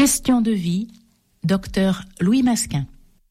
Question de vie, Dr Louis Masquin.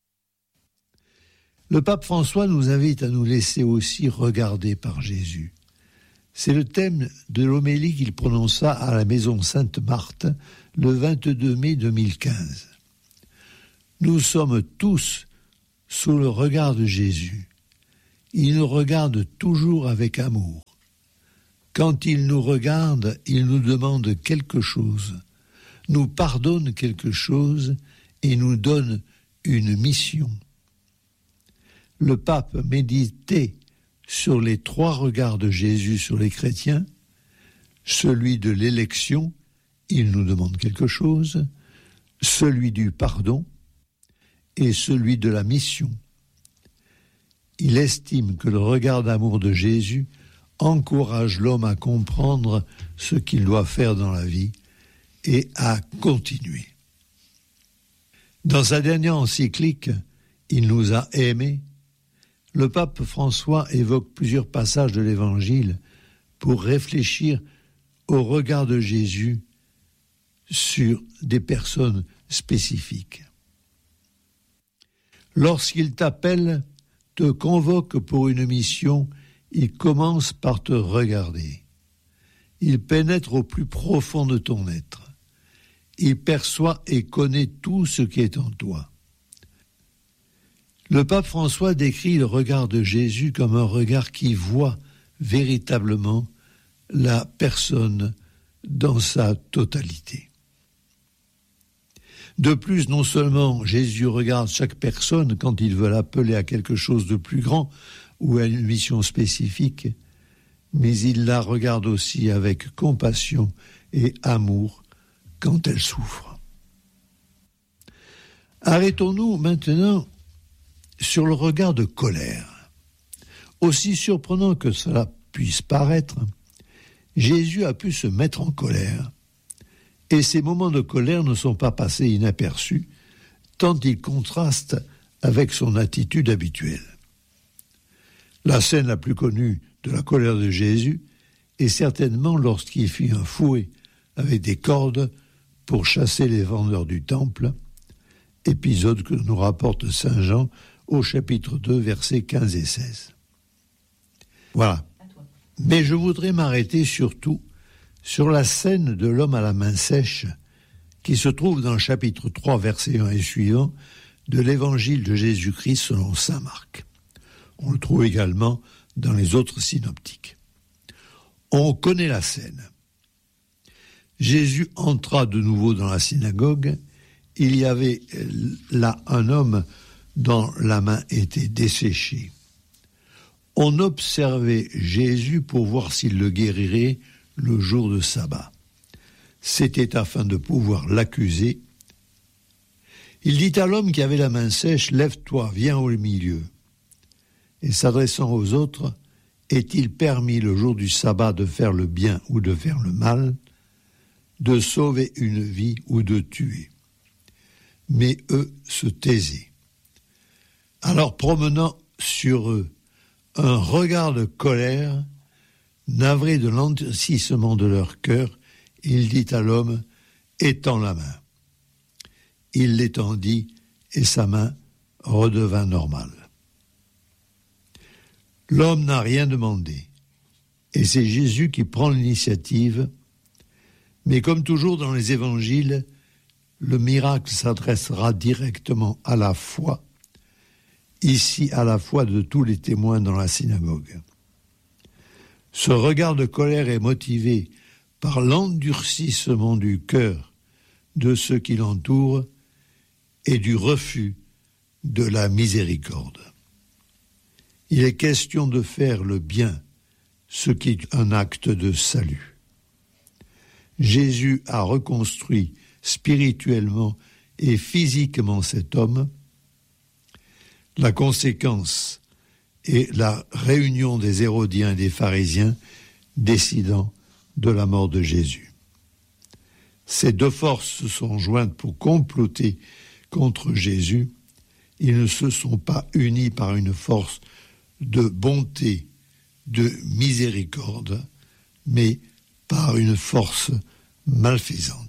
Le pape François nous invite à nous laisser aussi regarder par Jésus. C'est le thème de l'homélie qu'il prononça à la maison Sainte-Marthe le 22 mai 2015. Nous sommes tous sous le regard de Jésus. Il nous regarde toujours avec amour. Quand il nous regarde, il nous demande quelque chose, nous pardonne quelque chose et nous donne une mission. Le pape méditait sur les 3 regards de Jésus sur les chrétiens, celui de l'élection, il nous demande quelque chose, celui du pardon et celui de la mission. Il estime que le regard d'amour de Jésus encourage l'homme à comprendre ce qu'il doit faire dans la vie et à continuer. Dans sa dernière encyclique, Il nous a aimés, le pape François évoque plusieurs passages de l'Évangile pour réfléchir au regard de Jésus sur des personnes spécifiques. Lorsqu'il t'appelle, te convoque pour une mission, il commence par te regarder. Il pénètre au plus profond de ton être. Il perçoit et connaît tout ce qui est en toi. Le pape François décrit le regard de Jésus comme un regard qui voit véritablement la personne dans sa totalité. De plus, non seulement Jésus regarde chaque personne quand il veut l'appeler à quelque chose de plus grand ou à une mission spécifique, mais il la regarde aussi avec compassion et amour quand elle souffre. Arrêtons-nous maintenant sur le regard de colère. Aussi surprenant que cela puisse paraître, Jésus a pu se mettre en colère, et ces moments de colère ne sont pas passés inaperçus, tant ils contrastent avec son attitude habituelle. La scène la plus connue de la colère de Jésus est certainement lorsqu'il fit un fouet avec des cordes pour chasser les vendeurs du temple, épisode que nous rapporte Saint Jean au chapitre 2, versets 15 et 16. Voilà. Mais je voudrais m'arrêter surtout sur la scène de l'homme à la main sèche qui se trouve dans le chapitre 3, versets 1 et suivant de l'évangile de Jésus-Christ selon saint Marc. On le trouve également dans les autres synoptiques. On connaît la scène. Jésus entra de nouveau dans la synagogue. Il y avait là un homme dont la main était desséchée. On observait Jésus pour voir s'il le guérirait le jour de sabbat. C'était afin de pouvoir l'accuser. Il dit à l'homme qui avait la main sèche, « Lève-toi, viens au milieu. » Et s'adressant aux autres, « Est-il permis le jour du sabbat de faire le bien ou de faire le mal, de sauver une vie ou de tuer ?» Mais eux se taisaient. Alors promenant sur eux un regard de colère, navré de l'endurcissement de leur cœur, il dit à l'homme, « Étends la main. » Il l'étendit et sa main redevint normale. L'homme n'a rien demandé, et c'est Jésus qui prend l'initiative, mais comme toujours dans les évangiles, le miracle s'adressera directement à la foi, ici à la foi de tous les témoins dans la synagogue. Ce regard de colère est motivé par l'endurcissement du cœur de ceux qui l'entourent et du refus de la miséricorde. Il est question de faire le bien, ce qui est un acte de salut. Jésus a reconstruit spirituellement et physiquement cet homme. La conséquence est la réunion des Hérodiens et des pharisiens décidant de la mort de Jésus. Ces deux forces se sont jointes pour comploter contre Jésus. Ils ne se sont pas unis par une force de bonté, de miséricorde, mais par une force malfaisante.